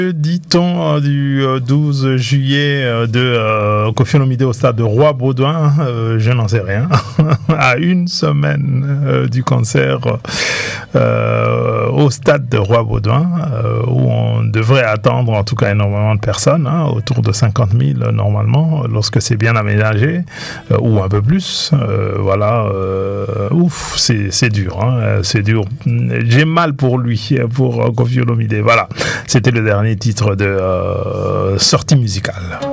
Dit-on du 12 juillet de Koffi Olomide au stade de Roi-Baudouin, je n'en sais rien. À une semaine du concert au stade de Roi-Baudouin, où on devrait attendre en tout cas énormément de personnes, autour de 50 000 normalement, lorsque c'est bien aménagé, ou un peu plus. C'est dur, c'est dur. J'ai mal pour lui, pour Koffi Olomide. Voilà, c'était le dernier titre de sortie musicale.